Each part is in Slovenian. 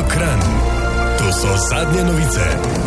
Kranj. To so zadnje novice.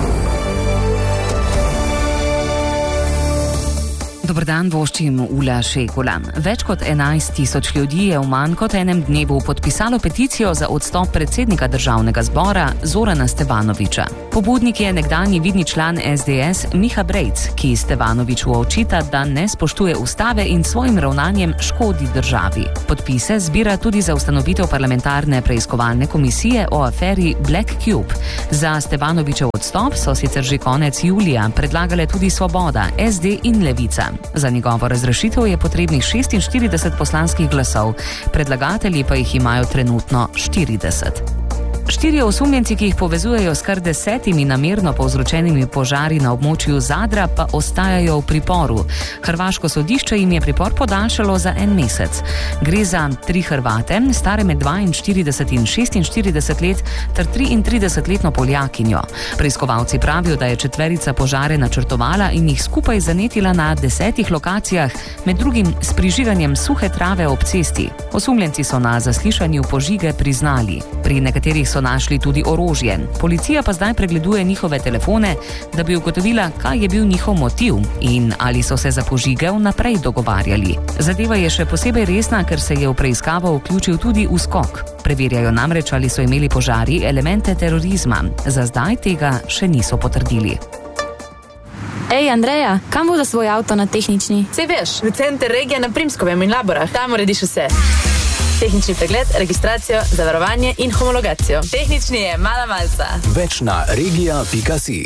Dober dan, voščim Ula Šekula. Več kot 11 tisoč ljudi je v manj kot enem dnevu podpisalo peticijo za odstop predsednika državnega zbora Zorana Stevanovića. Pobudnik je nekdanji vidni član SDS Miha Brejc, ki Stevanoviću očita, da ne spoštuje ustave in svojim ravnanjem škodi državi. Podpise zbira tudi za ustanovitev parlamentarne preiskovalne komisije o aferi Black Cube. Za Stevanovićev odstop so sicer že konec julija predlagale tudi Svoboda, SD in Levica. Za njegovo razrešitev je potrebnih 46 poslanskih glasov, predlagatelji pa jih imajo trenutno 40. 4 osumljenci, ki jih povezujejo s kar 10 namerno povzročenimi požari na območju Zadra, pa ostajajo v priporu. Hrvaško sodišče jim je pripor podaljšalo za 1 mesec. Gre za 3 Hrvate, stare med 42 in 46 let, ter 33-letno Poljakinjo. Preiskovalci pravijo, da je četverica požare načrtovala in jih skupaj zanetila na 10 lokacijah, med drugim s prižiganjem suhe trave ob cesti. Osumljenci so na zaslišanju požige priznali. Pri nekaterih so našli tudi orožje. Policija pa zdaj pregleduje njihove telefone, da bi ugotovila, kaj je bil njihov motiv in ali so se za požige vnaprej dogovarjali. Zadeva je še posebej resna, ker se je v preiskavo vključil tudi USKOK. Preverjajo namreč, ali so imeli požari elemente terorizma. Za zdaj tega še niso potrdili. Ej, Andreja, kam bo za svoj avto na tehnični? Sej veš, v center regije na Primskovem in Laborah. Tam urediš vse. Tehnični pregled, registracijo, zavarovanje in homologacijo. Tehnični je mala malca. Več na regija.si.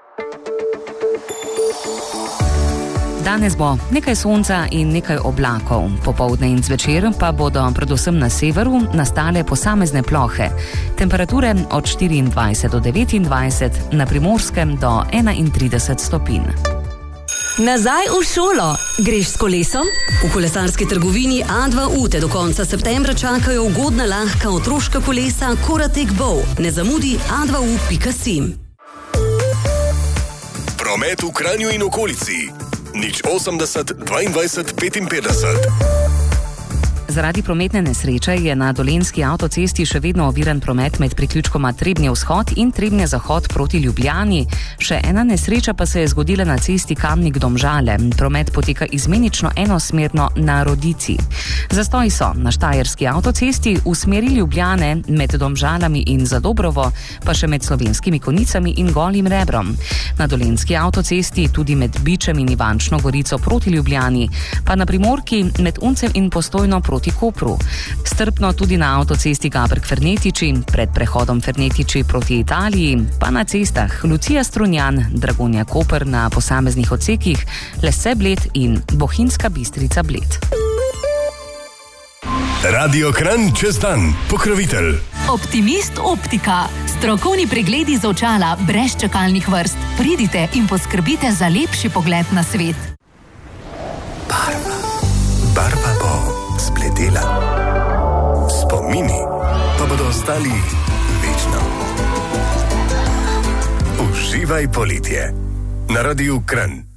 Danes bo nekaj sonca in nekaj oblakov. Popoldne in zvečer pa bodo predvsem na severu nastale posamezne plohe. Temperature od 24 do 29, na Primorskem do 31 stopinj. Nazaj v šolo. Greš s kolesom? V kolesarski trgovini A2U te do konca septembra čakajo ugodna lahka otroška kolesa Koratek Bow. Ne zamudi a2u.si. Promet v Kranju in okolici. 080 22 55. Zaradi prometne nesreče je na Dolenjski avtocesti še vedno oviran promet med priključkoma Trebnje vzhod in Trebnje zahod proti Ljubljani. Še ena nesreča pa se je zgodila na cesti Kamnik-Domžale. Promet poteka izmenično enosmerno na Rodici. Zastoji so na Štajerski avtocesti v smeri Ljubljane med Domžalami in Zadobrovo, pa še med Slovenskimi Konicami in Golim Rebrom. Na Dolenjski avtocesti tudi med Bičem in Ivančno Gorico proti Ljubljani, pa na Primorki med Uncem in Postojno proti Kopru. Strpno tudi na avtocesti Gabrk-Fernetiči, pred prehodom Fernetiči proti Italiji, pa na cestah Lucija-Strunjan, Dragonja-Koper na posameznih odsekih, Lese-Bled in Bohinjska Bistrica-Bled. Radio Kranj čez dan, pokrovitelj. Optimist Optika. Strokovni pregledi z očala brez čakalnih vrst. Pridite in poskrbite za lepši pogled na svet. Barva bo spletela. Spomini pa bodo ostali večno. Uživaj poletje na Radiu Kranj.